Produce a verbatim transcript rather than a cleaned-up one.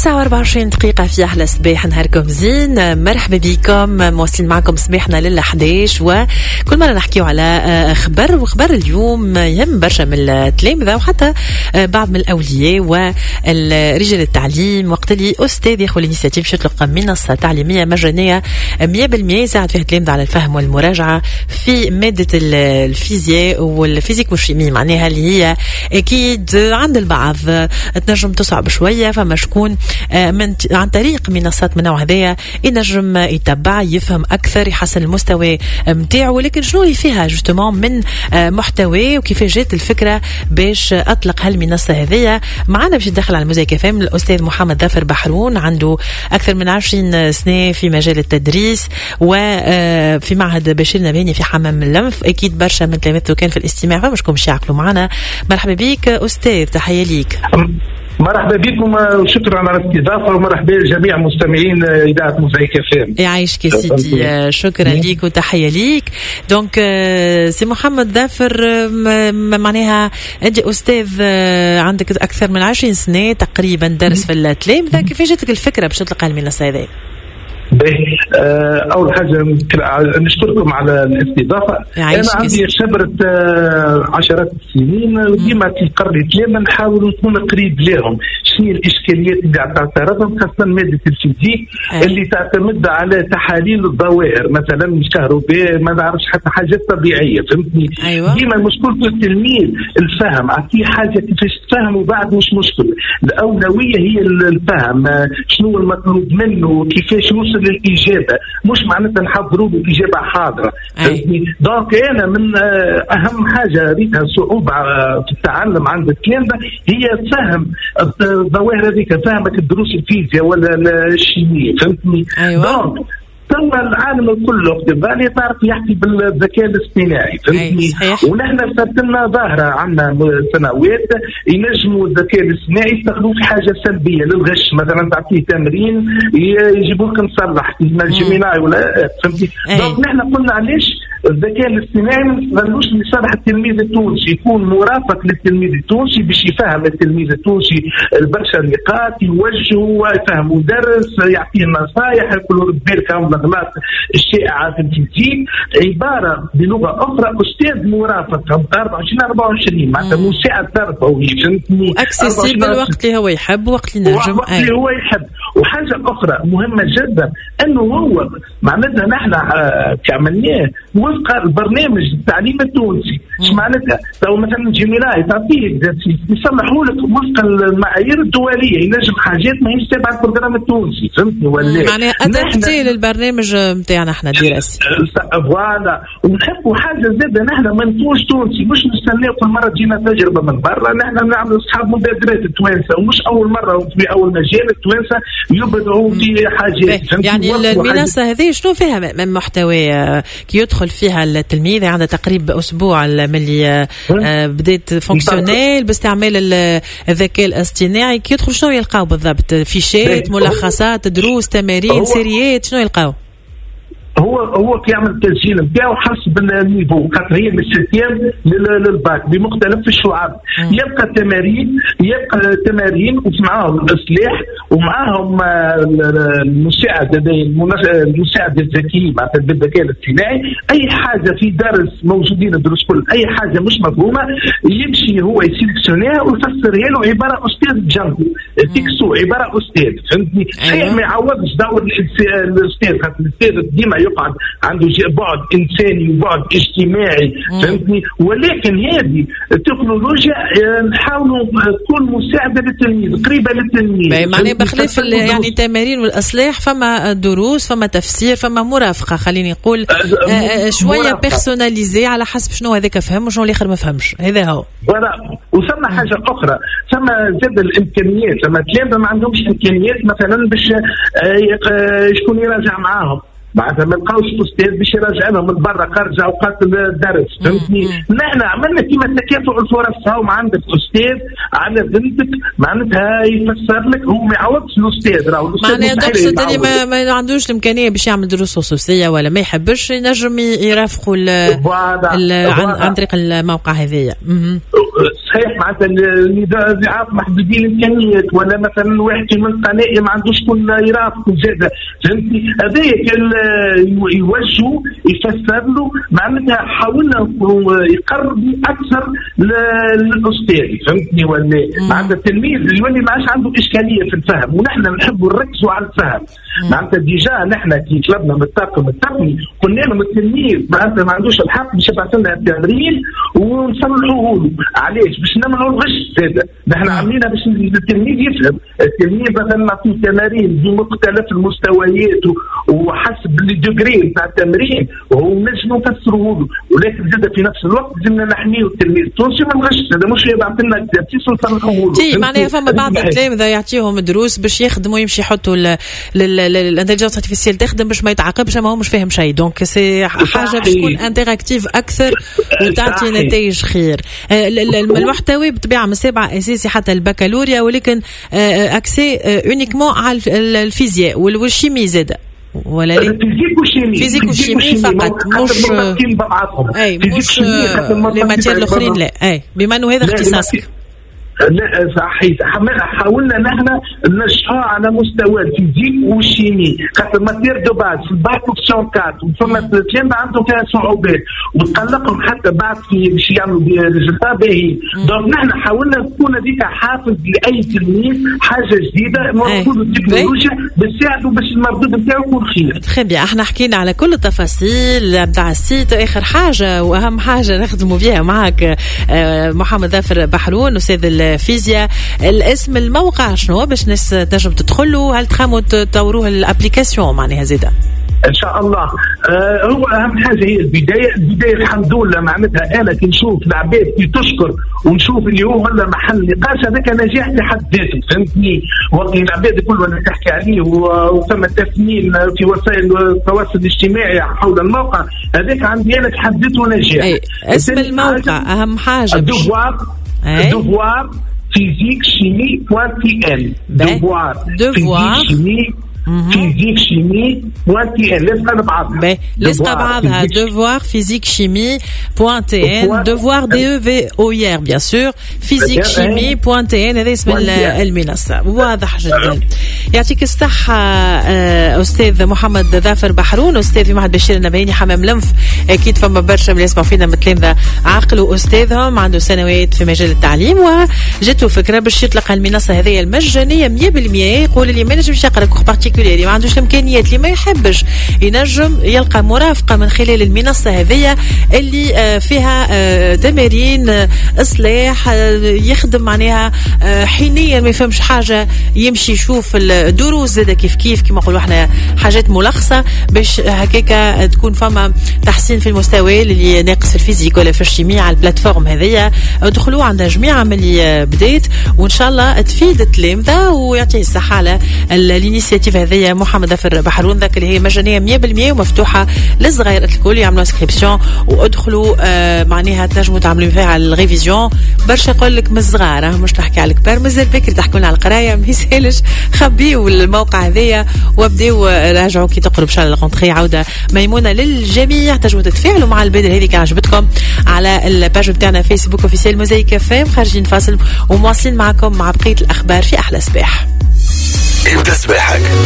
تسعة وأربعة وعشرين دقيقة في أحلى صباح، نهاركم زين، مرحبا بكم، مواصلين معكم صباحنا لل إحدى عشر، وكل مرة نحكيو على خبر، وخبر اليوم يهم برشا من التلامذة وحتى بعض من الأولياء ورجال التعليم، وقت اللي أستاذ ياخذ الانيشيتيف باش يطلق منصة تعليمية مجانية مية بالمية يساعد فيها التلامذة على الفهم والمراجعة في مادة الفيزياء والفيزيك والشيمي، معناها اللي هي أكيد عند البعض تنجم تصعب شوية، فما شكون من عن طريق منصات من نوع هذايا ينجم يتبع يفهم أكثر يحسن المستوى متاعه. ولكن شنو اللي فيها جوستومون من محتوى وكيف جات الفكرة باش أطلق هالمنصة هذيا؟ معنا باش يدخل على الموزايك اف ام الأستاذ محمد ظافر بحرون، عنده أكثر من عشرين سنة في مجال التدريس وفي معهد بشير نباني في حمام اللمف. أكيد برشا من تلامذته كان في الاستماع، فمشكم باش يعقلوا معنا. مرحبا بيك أستاذ، تحية ليك. مرحبا بكم وشكرا على الاستضافه، ومرحبا لجميع مستمعين اذاعه موزايك اف ام. يعيشك يا سيدي، شكرا ليك وتحيه ليك. دونك سي محمد ظافر، معناها انت استاذ عندك اكثر من عشرين سنه تقريبا درس في التلامذه، كيف جاتك الفكره باش تطلق المنصه هذه؟ أول حاجة نشكركم على الاستضافة. أنا عندي خبرة عشرات السنين، وديما في القرن الثامن نحاول نكون قريب لهم. شنو الإشكاليات اللي تعترضهم، خاصة مادة الفيزيك أيه. اللي تعتمد على تحاليل الظواهر، مثلا الكهرباء، ما نعرفش حتى حاجات طبيعية، فهمتني؟ أيوة. ديما المشكل في التلميذ الفهم، عطيه حاجة كيفاش تفهم وبعد مش مشكل. الأولوية هي الفهم، شنو المطلوب منه، كيفاش يوصل للإجابة، مش معناتها نحضروا له إجابة حاضرة. دونك أنا من أهم حاجة ريتها صعوبة في التعلم عند التلامذة هي فهم الظواهر هذيك، فهمك الدروس الفيزياء ولا الشيمياء، فهمتني؟ أيوة. توا العالم الكل بالي تعرف يحكي بالذكاء الاصطناعي، فهمتني؟ ونحن صارت لنا ظاهره عندنا سنوات ينجموا الذكاء الاصطناعي يستخدموه في حاجه سلبيه للغش، مثلا تعطيه تمرين يجيبوا لك مصلح الجيميناي ولا، فهمتي؟ دونك نحن قلنا علاش الذكاء الاصطناعي ما نستغلوش لصالح التلميذ التونسي، يكون مرافق للتلميذ التونسي باش يفهم التلميذ التونسي برشا نقاط، يوجهه، يفهم مدرس، يعطيه نصائح، يقول له بالك الأغلاط الشائعة في الفيزيك، عبارة بلغة أخرى أستاذ مرافق أربعة وعشرين أربعة وعشرين، معناتها مساعد تربوي، فهمتني؟ أكسسيبل الوقت اللي هو يحب، وقت اللي نجم، وقت اللي هو يحب. وحاجة أخرى مهمة جدا أنه هو معناتها نحن كعملناه وفق البرنامج التعليم التونسي. ايش معناتها؟ تو مثلا جيميناي تعطيه يصلحوا لك وفق المعايير الدولية، ينجم حاجات ما هيش تابعة البرنامج التونسي، فهمتني ولا؟ معناها أدبتي للبرنامج نتاعنا احنا الدراسي. فوالا، ونحبوا حاجة زادة نحن منتوج تونسي، مش نستناو كل مرة تجينا تجربة من برا، نحن نعمل أصحاب مبادرات التوانسة، ومش أول مرة في أول مجال التوانسة يبدعوا في حاجات. يعني المنصة هذه شنو فيها من محتوى كي يدخل فيها التلميذ؟ عندها تقريبا أسبوع من اللي بدأت فونكسيونيل باستعمال الذكاء الاصطناعي، كي يدخل شنو يلقاو بالضبط؟ فيشات، ملخصات، دروس، تمارين، سيريات، شنو يلقاو؟ هو هو كيعمل التسجيل نتاعو حسب النيفو، خاطر هي من الستيام للباك بمختلف الشعب. يبقى تمارين، يبقى تمارين ومعاهم الإصلاح، ومعاهم المساعد المساعد الذكي معناتها بالذكاء الاصطناعي. أي حاجة في درس موجودين الدروس كل، أي حاجة مش مفهومة يمشي هو يسيلكسيونيها ويفسرها له عبارة أستاذ جنبه، تكسو عبارة أستاذ، فهمتني؟ أيوة. ما يعوضش دور الأستاذ، خاطر الأستاذ ديما يقعد عنده بعد إنساني وبعد اجتماعي، فهمتني؟ ولكن هذه التكنولوجيا نحاولوا تكون مساعدة للتلميذ، قريبة للتلميذ. معناه بخلاف يعني التمارين والأصلاح، فما دروس، فما تفسير، فما مرافقة، خليني نقول شوية بيرسوناليزي على حسب شنو هذاك فهم وشنو الآخر ما فهمش. هذا هو. وثم حاجة أخرى، ثم زاد الإمكانيات، ثم تلامذة ما عندهمش إمكانيات مثلا باش شكون يراجع معاهم، معناتها ما لقاوش الاستاذ باش يراجع لهم من برا خارج اوقات الدرس، فهمتني؟ نحن عملنا كيما تكافؤ الفرص، هاو عندك استاذ على بنتك معناتها يفسر لك، هو ما يعوضش الاستاذ، راهو الاستاذ معناها دكتور اللي ما, ما عندوش الامكانيه باش يعمل دروس خصوصيه ولا ما يحبش ينجم يرافقوا عن, عن طريق الموقع هذايا. صحيح معناتها الضعاف محدودين الامكانيات، ولا مثلا واحد في منطقه نائيه ما عندوش كل يرافق زاده، فهمتني؟ هذاك يوجهوا يفسر له معناتها حاولنا يقربوا اكثر للاستاذ، فهمتني؟ ولا معناتها التلميذ اللي يولي ما عادش عنده اشكاليه في الفهم، ونحن نحبوا نركزوا على الفهم. معناتها ديجا نحن كي طلبنا من الطاقم التقني قلنا لهم التلميذ معناتها ما عندوش الحق باش يبعث لنا التمرين ونصلحوه له، علاش؟ باش نمنعوا الغش زاده، نحن عاملينها باش التلميذ يفهم، التلميذ مثلا نعطيه تمارين بمختلف المستويات وحسب لي دوغري نتاع التمرين وهو نجم نفسروه له، ولكن زاده في نفس الوقت لازمنا نحميو التلميذ التونسي من الغش، هذا مش يبعث لنا اكزرسيس ونصلحوه له. معناها فما بعض التلامذه يعطيهم دروس باش يخدموا يمشي يحطوا الانتليجنس ارتيفيسيال تخدم باش ما يتعاقبش ما هو مش فاهم شيء، دونك سي حاجه باش تكون انتراكتيف اكثر وتعطي نتائج خير. المحتوى بطبيعه من السابعه اساسي حتى البكالوريا، ولكن اكسي اونيكمون على الفيزياء والشيمي زاده ولا ليه؟ فيزيك وشيمي فيزيك وشيمي فقط، مش اي مش لي ماتير الاخرين لا. اي بما انه هذا اختصاصك. لا صحيح، حاولنا نحن نشرحها على مستوى الفيزيك والشيمي، خاطر ماتير دو باز الباك اوبسيون أربعة وفما ثلاثه عندهم فيها صعوبات وتقلقهم حتى بعد في باش يعملوا ريزلتا باهي، دونك نحن حاولنا نكون هذيك حافز لاي تلميذ حاجه جديده، المفروض التكنولوجيا بتساعدوا باش المردود نتاعو يكون خير. تخي بيان، احنا حكينا على كل التفاصيل نتاع السيت، اخر حاجه واهم حاجه نخدموا بها معك محمد ظافر بحرون استاذ الفيزياء، الاسم الموقع شنو باش الناس تنجم تدخلوا؟ هل تخموا تطوروه الابليكاسيون معناها زاده؟ ان شاء الله. آه هو اهم حاجه هي البدايه، البدايه الحمد لله معناتها انا كي نشوف العباد كي تشكر ونشوف اللي هو ولا محل نقاش هذاك نجاح لحد ذاته، فهمتني؟ وقت العباد الكل اللي تحكي عليه وثم تثمين في وسائل التواصل الاجتماعي حول الموقع هذاك عندي انا تحد ذاته نجاح. اسم الموقع اهم حاجه. الدوفوار دوفوار فيزيك شيمي بوان تي ان. دوفوار فيزيك شيمي فيزيك شيمي بوان تي ان. لازم نبعثها لازم بعضها devoir physique chimie point t n devoir d e v o r bien sûr physique chimie point t n. هذا اسم المنصة واضح جدا. يعطيك الصحة أستاذ محمد ظافر بحرون، أستاذ في معهد بشير النبيني حمام لنف. أكيد فما برشا من يسمعوا فينا مثلنا عقلوا أستاذهم عنده سنوات في مجال التعليم وجاته فكرة باش يطلق المنصة هذه المجانية مية بالمية. يقول اللي ما نجمش يقرأ كوخ بارتيكولير ما عندوش الإمكانيات اللي ما يحبش ينجم يلقى مرافقة من خلال المنصة هذه اللي فيها تمارين إصلاح، يخدم معناها حينيا ما يفهمش حاجة يمشي يشوف الدروس زادة كيف كيف كما نقولوا احنا حاجات ملخصة باش هكاك تكون فما تحسين في المستوى اللي ناقص في الفيزيك ولا في الشيمياء. على البلاتفورم هذيا ادخلوا عندها جميع ملي بديت وان شاء الله تفيد التلامذة ويعطيه الصحة على الانيشيتيف هذيا. محمد ظافر بحرون ذاك اللي هي مجانية مية بالمية ومفتوحة للصغير الكل يعملوا انسكريبسيون وادخلوا آه معناها تنجموا تعملوا فيها على الريفيزيون. برشا يقول لك من الصغار مش تحكي على الكبار، مازال بكري تحكوا على القرايه ما يسالش. خبيوا الموقع هذايا وابداو راجعوا كي تقرب شهر الغونتري عوده ميمونه للجميع. تنجموا تتفاعلوا مع البدل هذه كان عجبتكم على الباج بتاعنا فيسبوك اوفيسيال موزايك اف ام. خارجين فاصل ومواصلين معكم مع بقيه الاخبار في احلى صباح. ابدا صباحك